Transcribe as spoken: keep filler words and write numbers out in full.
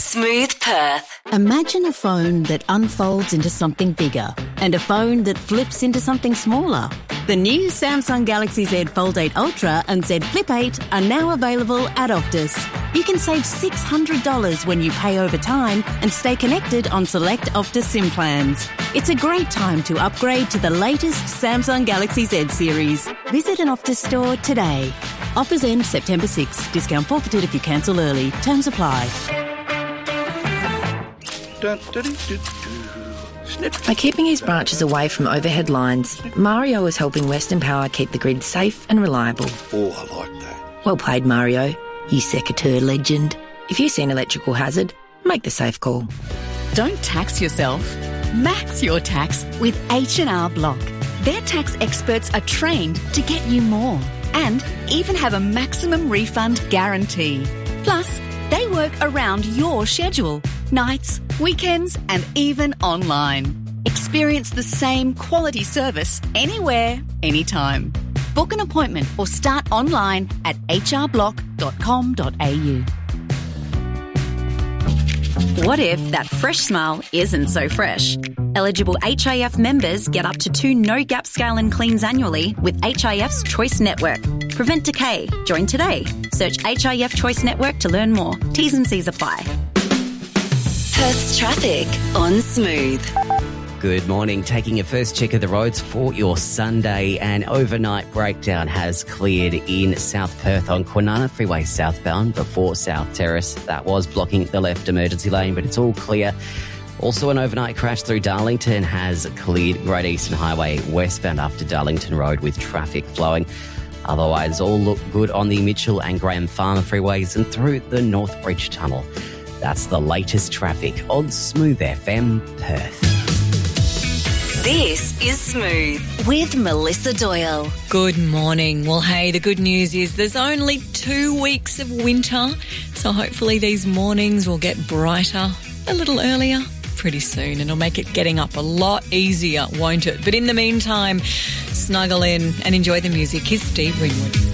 Smooth Perth. Imagine a phone that unfolds into something bigger and a phone that flips into something smaller. The new Samsung Galaxy Z Fold eight Ultra and Z Flip eight are now available at Optus. You can save six hundred dollars when you pay over time and stay connected on select Optus SIM plans. It's a great time to upgrade to the latest Samsung Galaxy Z series. Visit an Optus store today. Offers end September sixth. Discount forfeited if you cancel early. Terms apply. By keeping his branches away from overhead lines, Mario is helping Western Power keep the grid safe and reliable. Oh, I like that. Well played, Mario, you secateur legend. If you see an electrical hazard, make the safe call. Don't tax yourself. Max your tax with H and R Block. Their tax experts are trained to get you more and even have a maximum refund guarantee. Plus, they work around your schedule, nights, weekends and even online. Experience the same quality service anywhere, anytime. Book an appointment or start online at h r block dot com dot a u. What if that fresh smile isn't so fresh? Eligible H I F members get up to two no-gap scale and cleans annually with H I F's Choice Network. Prevent decay. Join today. Search H I F Choice Network to learn more. T's and C's apply. Perth's traffic on Smooth. Good morning. Taking your first check of the roads for your Sunday. An overnight breakdown has cleared in South Perth on Kwinana Freeway southbound before South Terrace. That was blocking the left emergency lane, but it's all clear. Also, an overnight crash through Darlington has cleared Great Eastern Highway westbound after Darlington Road with traffic flowing. Otherwise, all look good on the Mitchell and Graham Farmer freeways and through the North Bridge Tunnel. That's the latest traffic on Smooth F M Perth. This is Smooth with Melissa Doyle. Good morning. Well, hey, the good news is there's only two weeks of winter, so hopefully these mornings will get brighter a little earlier pretty soon, and it'll make it getting up a lot easier, won't it? But in the meantime, snuggle in and enjoy the music. Here's Steve Ringwood.